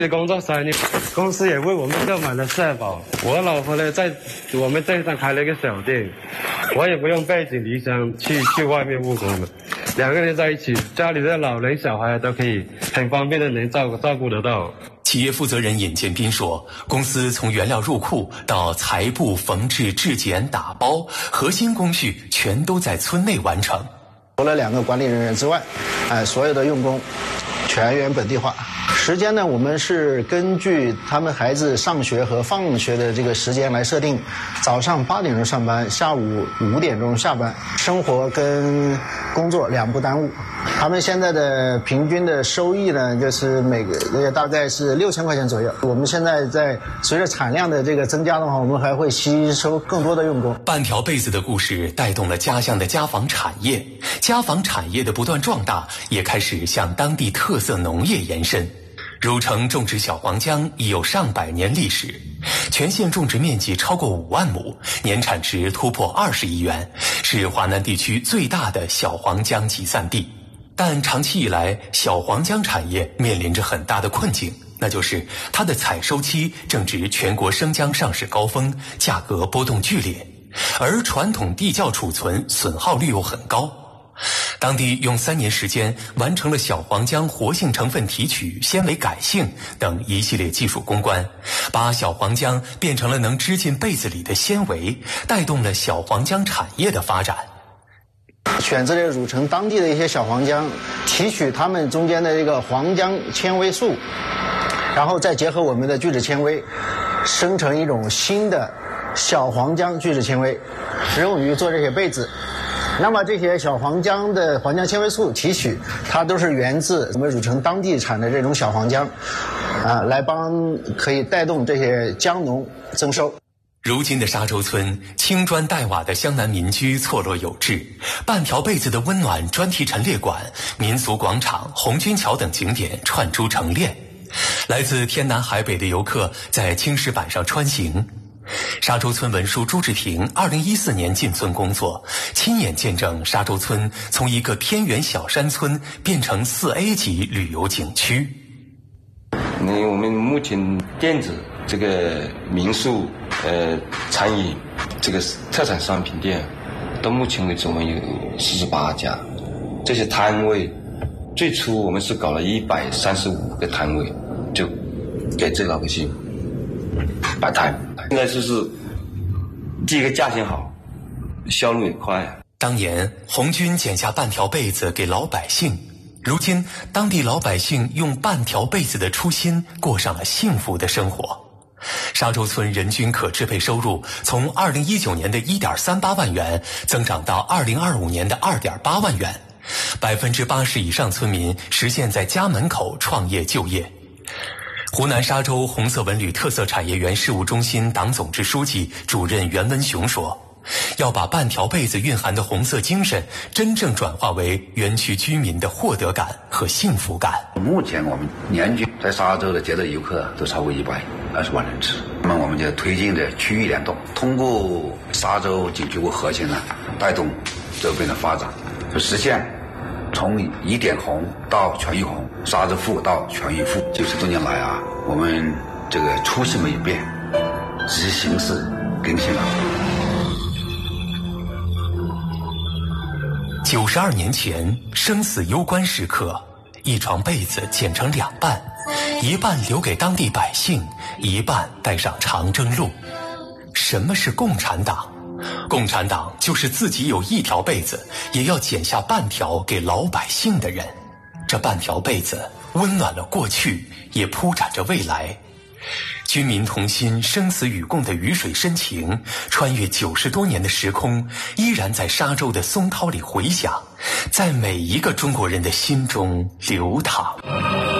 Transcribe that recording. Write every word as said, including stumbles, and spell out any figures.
工作三年，公司也为我们购买了社保。我老婆呢，在我们镇上开了一个小店，我也不用背井离乡去去外面务工了。两个人在一起，家里的老人小孩都可以很方便的能照顾照顾得到。 企业负责人尹建斌说，公司从原料入库到裁布、缝制、制剪、打包，核心工序全都在村内完成。 除了两个管理人员之外，哎，所有的用工全员本地化。时间呢，我们是根据他们孩子上学和放学的这个时间来设定，早上八点钟上班，下午五点钟下班，生活跟工作两不耽误。他们现在的平均的收益呢，就是每个月大概是六千块钱左右。我们现在在随着产量的这个增加的话，我们还会吸收更多的用工。 半条被子的故事带动了家乡的家纺产业，家纺产业的不断壮大，也开始向当地特色农业延伸。汝城种植小黄姜已有上百年历史，全县种植面积超过五万亩，年产值突破二十亿元，是华南地区最大的小黄姜集散地。但长期以来，小黄姜产业面临着很大的困境，那就是它的采收期正值全国生姜上市高峰，价格波动剧烈，而传统地窖储存损耗率又很高。当地用三年时间完成了小黄姜活性成分提取、纤维改性等一系列技术攻关，把小黄姜变成了能织进被子里的纤维，带动了小黄姜产业的发展。 选择了汝城当地的一些小黄姜，提取它们中间的这个黄姜纤维素，然后再结合我们的聚酯纤维，生成一种新的小黄姜聚酯纤维，使用于做这些被子。那么这些小黄姜的黄姜纤维素提取，它都是源自我们汝城当地产的这种小黄姜，啊，来帮可以带动这些姜农增收。 如今的沙洲村，青砖黛瓦的湘南民居错落有致，半条被子的温暖专题陈列馆、民俗广场、红军桥等景点串珠成链，来自天南海北的游客在青石板上穿行。沙洲村文书朱志平二零一四年进村工作，亲眼见证沙洲村从一个偏远小山村变成四 A 级旅游景区。 那我们目前电子这个民宿、呃餐饮这个特产商品店，到目前为止我们有四十八家。这些摊位，最初我们是搞了一百三十五个摊位，就给这老百姓摆摊。现在就是第一个价钱好，销路也快。 当年红军剪下半条被子给老百姓，如今当地老百姓用半条被子的初心过上了幸福的生活。沙洲村人均可支配收入从二零一九年的 一点三八万元增长到二零二五年的 二点八万元，百分之八十以上村民实现在家门口创业就业。湖南沙洲红色文旅特色产业园事务中心党总支书记、主任袁文雄说，要把半条被子蕴含的红色精神真正转化为园区居民的获得感和幸福感。 目前我们年均在沙洲的接待游客都超过一百二十万人次。那么我们就推进着区域联动，通过沙洲景区为核心呢，带动周边的发展，就实现从一点红到全域红，沙洲富到全域富。九十多年来啊，我们这个初心没有变，只是形式更新了。 九十二年前，生死攸关时刻，一床被子剪成两半，一半留给当地百姓，一半带上长征路。什么是共产党？共产党就是自己有一条被子，也要剪下半条给老百姓的人。这半条被子温暖了过去，也铺展着未来。军民同心、生死与共的鱼水深情，穿越九十多年的时空，依然在沙洲的松涛里回响，在每一个中国人的心中流淌。